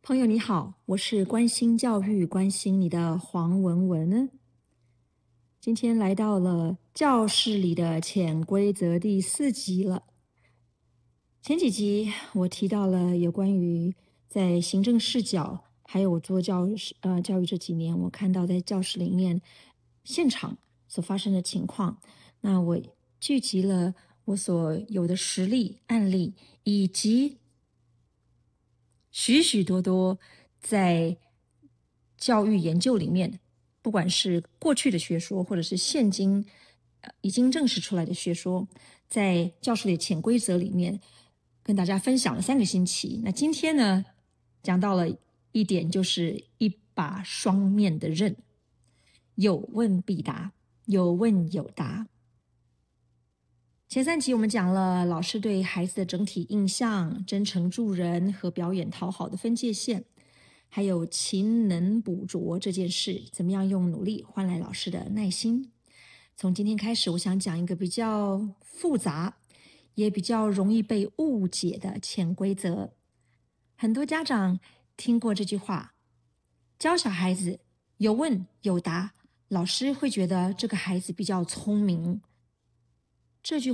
朋友你好，我是关心教育、关心你的黄文文。今天来到了教室里的潜规则第4集了。前几集我提到了有关于在行政视角，还有我做教育这几年，我看到在教室里面现场所发生的情况。那我聚集了我所有的实例案例，以及许许多多在教育研究里面，不管是过去的学说，或者是现今已经证实出来的学说，在教室里潜规则里面跟大家分享了3个星期。那今天呢，讲到了一点，就是一把双面的刃，有问必答，有问有答。前3集我们讲了老师对孩子的整体印象、真诚助人和表演讨好的分界线，还有勤能补拙这件事，怎么样用努力换来老师的耐心。从今天开始，我想讲一个比较复杂，也比较容易被误解的潜规则。很多家长听过这句话，教小孩子有问有答，老师会觉得这个孩子比较聪明。这句